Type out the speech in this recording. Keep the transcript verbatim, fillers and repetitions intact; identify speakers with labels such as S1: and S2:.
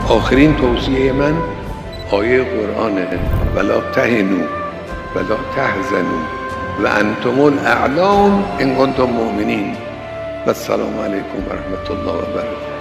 S1: آخرین توصیه من آیه قرآنه: ولا تهنوا ولا تحزنوا و انتم الاعلون ان کنتم مؤمنین. و السلام علیکم و رحمت الله و برکاته.